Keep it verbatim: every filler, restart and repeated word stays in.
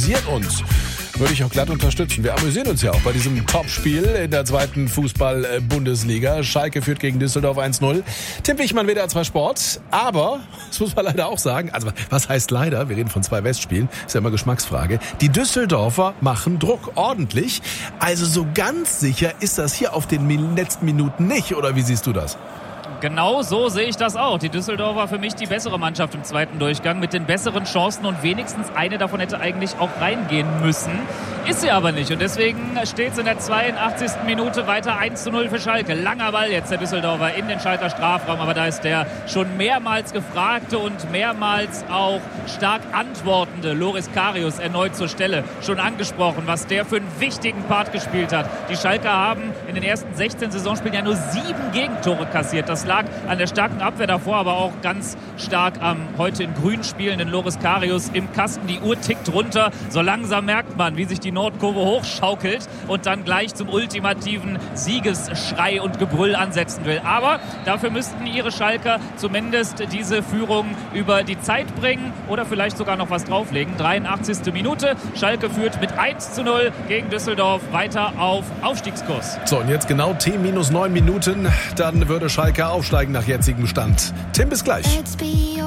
amüsieren uns. Würde ich auch glatt unterstützen. Wir amüsieren uns ja auch bei diesem Topspiel in der zweiten Fußball-Bundesliga. Schalke führt gegen Düsseldorf eins null. Tim Wichmann, W D R zwei Sport. Aber, das muss man leider auch sagen, also was heißt leider? Wir reden von zwei Westspielen. Ist ja immer Geschmacksfrage. Die Düsseldorfer machen Druck ordentlich. Also so ganz sicher ist das hier auf den letzten Minuten nicht. Oder wie siehst du das? Genau so sehe ich das auch. Die Düsseldorfer für mich die bessere Mannschaft im zweiten Durchgang mit den besseren Chancen und wenigstens eine davon hätte eigentlich auch reingehen müssen. Ist sie aber nicht und deswegen steht es in der zweiundachtzigsten Minute weiter eins zu null für Schalke. Langer Ball jetzt der Düsseldorfer in den Schalker Strafraum, aber da ist der schon mehrmals gefragte und mehrmals auch stark antwortende Loris Karius erneut zur Stelle. Schon angesprochen, was der für einen wichtigen Part gespielt hat. Die Schalker haben in den ersten sechzehn Saisonspielen ja nur sieben Gegentore kassiert. Das lag an der starken Abwehr davor, aber auch ganz stark am heute in Grün spielenden Loris Karius im Kasten. Die Uhr tickt runter. So langsam merkt man, wie sich die Nordkurve hochschaukelt und dann gleich zum ultimativen Siegesschrei und Gebrüll ansetzen will. Aber dafür müssten ihre Schalker zumindest diese Führung über die Zeit bringen oder vielleicht sogar noch was drauflegen. dreiundachtzigste Minute. Schalke führt mit eins zu null gegen Düsseldorf weiter auf Aufstiegskurs. So, und jetzt genau T minus neun Minuten. Dann würde Schalke aufsteigen nach jetzigem Stand. Tim, bis gleich.